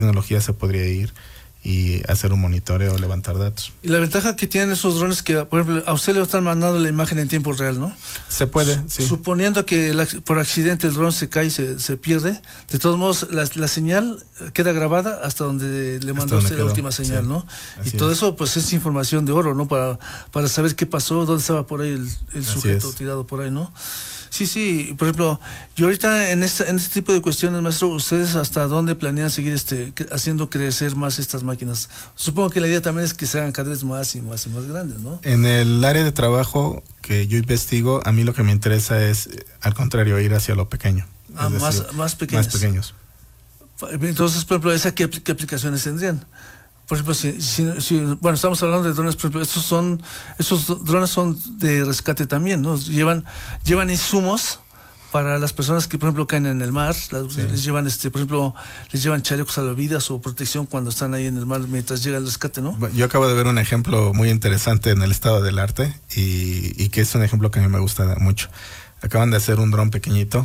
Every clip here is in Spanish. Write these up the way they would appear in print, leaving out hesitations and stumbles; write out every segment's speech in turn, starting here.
tecnología se podría ir y hacer un monitoreo, levantar datos. Y la ventaja que tienen esos drones que, por ejemplo, a usted le están mandando la imagen en tiempo real, ¿no? Se puede, sí. Suponiendo que por accidente el dron se cae y se pierde, de todos modos la señal queda grabada hasta donde le mandó usted la última señal, sí, ¿no? Y todo eso pues es información de oro, ¿no? Para saber qué pasó, dónde estaba por ahí el sujeto tirado por ahí, ¿no? Sí, por ejemplo, yo ahorita en este tipo de cuestiones, maestro, ¿ustedes hasta dónde planean seguir haciendo crecer más estas máquinas? Supongo que la idea también es que se hagan cada vez más y más grandes, ¿no? En el área de trabajo que yo investigo, a mí lo que me interesa es, al contrario, ir hacia lo pequeño. Más pequeños. Más pequeños. Entonces, por ejemplo, ¿qué aplicaciones tendrían? Por ejemplo, bueno, estamos hablando de drones, por ejemplo, esos drones son de rescate también, ¿no? Llevan insumos para las personas que, por ejemplo, caen en el mar, les llevan, por ejemplo, les llevan chalecos salvavidas o protección cuando están ahí en el mar mientras llega el rescate, ¿no? Yo acabo de ver un ejemplo muy interesante en el estado del arte y que es un ejemplo que a mí me gusta mucho. Acaban de hacer un dron pequeñito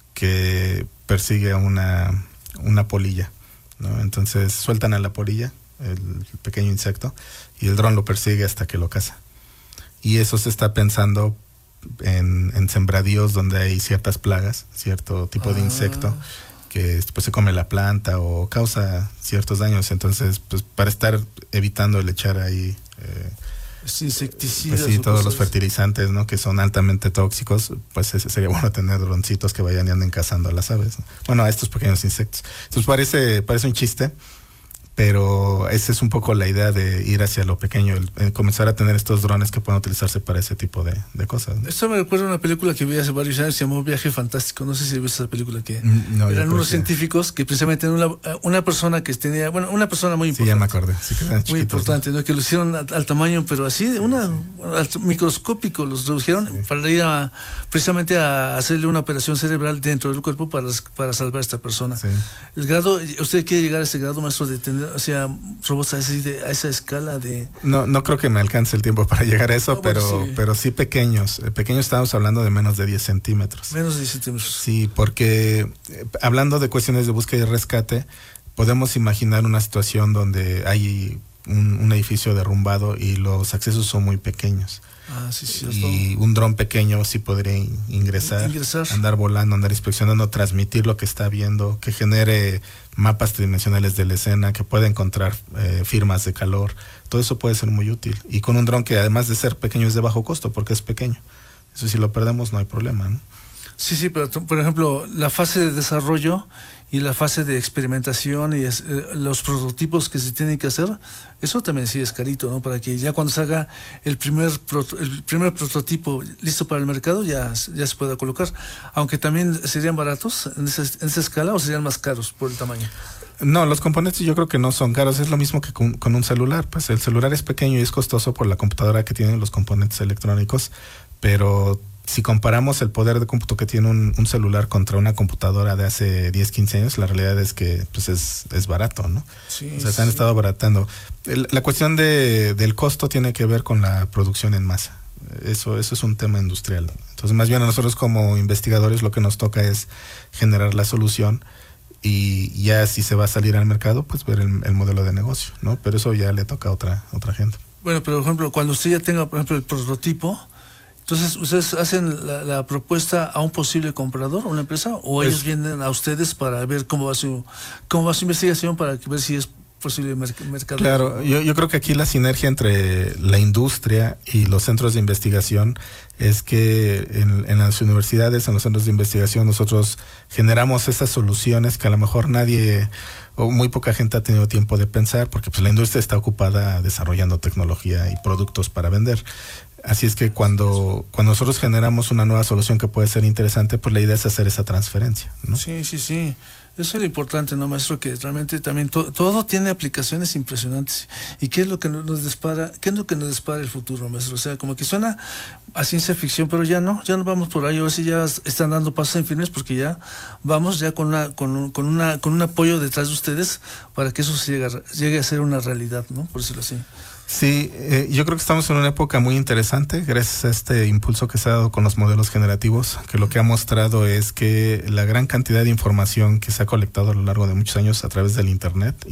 que persigue a una polilla, ¿no? Entonces sueltan a la polilla, el pequeño insecto, y el dron lo persigue hasta que lo caza. Y eso se está pensando en sembradíos donde hay ciertas plagas, cierto tipo de insecto que pues se come la planta o causa ciertos daños. Entonces, pues para estar evitando el echar ahí insecticidas, pues sí, todos los fertilizantes, ¿no? Que son altamente tóxicos, pues sería bueno tener droncitos que vayan y anden cazando a las aves, ¿no? Bueno, a estos pequeños insectos. Entonces parece un chiste, pero esa es un poco la idea de ir hacia lo pequeño, comenzar a tener estos drones que puedan utilizarse para ese tipo de cosas, ¿no? Esto me recuerda a una película que vi hace varios años, se llamó Viaje Fantástico. No sé si viste esa película, que eran unos científicos que precisamente una persona que tenía, bueno, una persona muy importante. Sí, ya me acordé. Sí, que eran chiquitos, muy importante, ¿no? Que lo hicieron al tamaño, pero así, microscópico, los redujeron para ir precisamente a hacerle una operación cerebral dentro del cuerpo para salvar a esta persona. Sí. El grado, ¿usted quiere llegar a ese grado, maestro, de tener, o sea, robots a esa escala de...? No creo que me alcance el tiempo para llegar a eso, pero sí pequeños. Pequeños estamos hablando de menos de 10 centímetros. Menos de 10 centímetros. Sí, porque hablando de cuestiones de búsqueda y rescate, podemos imaginar una situación donde hay un edificio derrumbado y los accesos son muy pequeños. Y un dron pequeño sí podría ingresar, andar volando, andar inspeccionando, transmitir lo que está viendo, que genere mapas tridimensionales de la escena, que pueda encontrar firmas de calor. Todo eso puede ser muy útil. Y con un dron que además de ser pequeño es de bajo costo, porque es pequeño. Eso si lo perdemos no hay problema, ¿no? Sí, pero por ejemplo, la fase de desarrollo y la fase de experimentación y los prototipos que se tienen que hacer, eso también sí es carito, ¿no? Para que ya cuando salga el primer prototipo listo para el mercado ya se pueda colocar. Aunque también serían baratos en esa escala, o serían más caros por el tamaño. No, los componentes yo creo que no son caros. Es lo mismo que con un celular. Pues el celular es pequeño y es costoso por la computadora que tienen los componentes electrónicos, pero si comparamos el poder de cómputo que tiene un celular contra una computadora de hace 10, 15 años, la realidad es que pues es barato, ¿no? Sí, o sea, se han estado abaratando. La cuestión del costo tiene que ver con la producción en masa. Eso es un tema industrial. Entonces, más bien a nosotros como investigadores lo que nos toca es generar la solución y ya si se va a salir al mercado, pues ver el modelo de negocio, ¿no? Pero eso ya le toca a otra gente. Bueno, pero por ejemplo, cuando usted ya tenga, por ejemplo, el prototipo, entonces, ¿ustedes hacen la propuesta a un posible comprador, a una empresa, o ellos vienen a ustedes para ver cómo va su investigación, para ver si es posible mercado? Claro, yo creo que aquí la sinergia entre la industria y los centros de investigación es que en las universidades, en los centros de investigación, nosotros generamos esas soluciones que a lo mejor nadie o muy poca gente ha tenido tiempo de pensar, porque pues la industria está ocupada desarrollando tecnología y productos para vender. Así es que cuando nosotros generamos una nueva solución que puede ser interesante, pues la idea es hacer esa transferencia, ¿no? Sí. Eso es lo importante, ¿no, maestro? Que realmente también todo tiene aplicaciones impresionantes. ¿Y qué es lo que nos dispara? ¿Qué es lo que nos dispara el futuro, maestro? O sea, como que suena a ciencia ficción, pero ya no vamos por ahí. A ver si ya están dando pasos en firmes, porque ya vamos ya con un apoyo detrás de ustedes para que eso llegue a ser una realidad, ¿no? Por decirlo así. Sí, yo creo que estamos en una época muy interesante gracias a este impulso que se ha dado con los modelos generativos, que lo que ha mostrado es que la gran cantidad de información que se ha colectado a lo largo de muchos años a través del Internet